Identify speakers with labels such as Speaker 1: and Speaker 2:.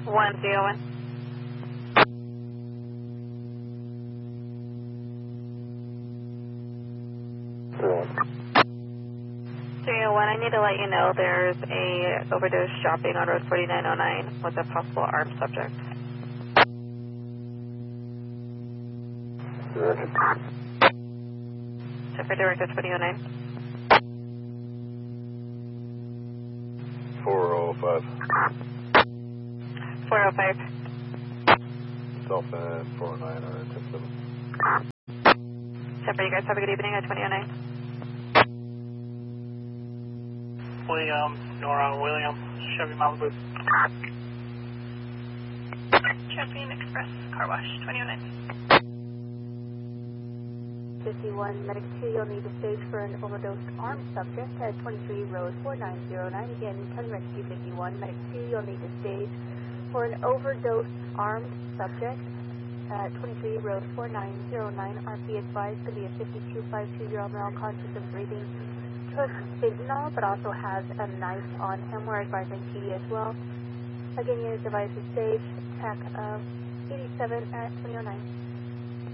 Speaker 1: 101. 301, I need to let you know there's a overdose shopping on Road 4909 with a possible armed subject. Check for Director 2009.
Speaker 2: 405.
Speaker 1: 405.
Speaker 2: Myself and 409 are 10-7.
Speaker 1: Check for you guys. Have a good evening at 2009.
Speaker 3: William, Nora, William, Chevy Malibu.
Speaker 1: Champion Express Car Wash 2009.
Speaker 4: 51, Medic 2, you'll need to stage for an overdosed armed subject at 23 Road 4909. Again, Ken Rescue 51, Medic 2, you'll need to stage for an overdosed armed subject at 23 Road 4909. RP advised to be a 52520 male conscious and breathing. Took fentanyl, but also has a knife on him. We're advising PD as well. Again, unit device is staged, TAC of 87 at 2009.